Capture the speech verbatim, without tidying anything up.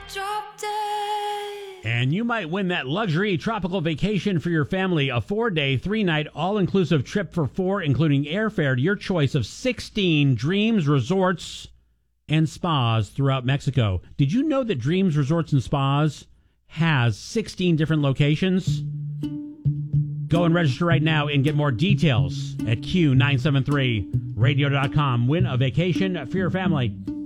drop dead. And you might win that luxury tropical vacation for your family, a four-day, three-night, all-inclusive trip for four, including airfare to your choice of sixteen Dreams Resorts and Spas throughout Mexico. Did you know that Dreams Resorts and Spas has sixteen different locations? Go and register right now and get more details at Q nine seven three radio dot com. Win a vacation for your family.